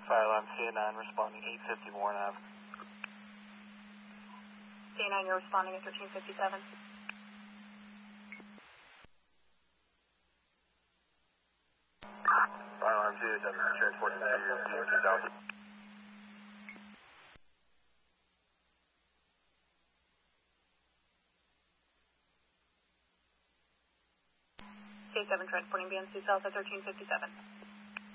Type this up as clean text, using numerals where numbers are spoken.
Fire alarm CA9 responding 850 Warren Ave. CA9, you're responding at 1357. Fire alarm CA7 transporting to PM 2000. CA7 transporting BNC South at 1357.